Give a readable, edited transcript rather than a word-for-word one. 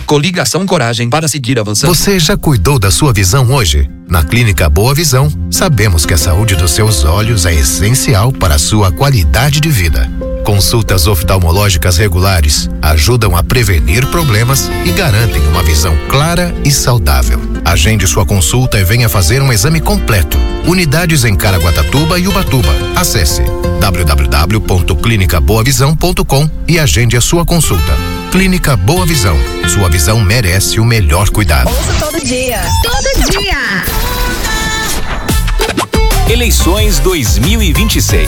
Coligação Coragem para seguir avançando. Você já cuidou da sua visão hoje? Na Clínica Boa Visão, sabemos que a saúde dos seus olhos é essencial para a sua qualidade de vida. Consultas oftalmológicas regulares ajudam a prevenir problemas e garantem uma visão clara e saudável. Agende sua consulta e venha fazer um exame completo. Unidades em Caraguatatuba e Ubatuba. Acesse www.clinicaboavisão.com e agende a sua consulta. Clínica Boa Visão. Sua visão merece o melhor cuidado. Ouça todo dia. Todo dia. Eleições 2026.